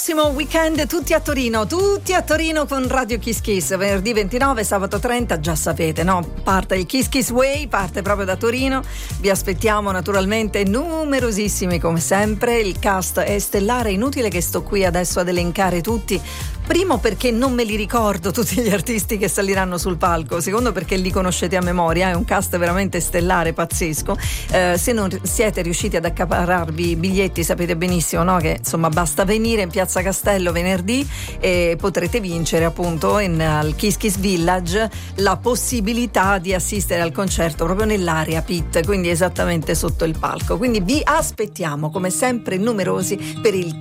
prossimo weekend tutti a Torino con Radio Kiss Kiss, venerdì 29, sabato 30, già sapete, no? Parte il Kiss Kiss Way, parte proprio da Torino. Vi aspettiamo naturalmente numerosissimi come sempre. Il cast è stellare, inutile che sto qui adesso ad elencare tutti. Primo perché non me li ricordo tutti gli artisti che saliranno sul palco, secondo perché li conoscete a memoria, è un cast veramente stellare, pazzesco. Se non siete riusciti ad accaparrarvi i biglietti sapete benissimo, no? Che insomma basta venire in Piazza Castello venerdì e potrete vincere appunto al Kiss Kiss Village la possibilità di assistere al concerto proprio nell'area pit, quindi esattamente sotto il palco. Quindi vi aspettiamo come sempre numerosi per il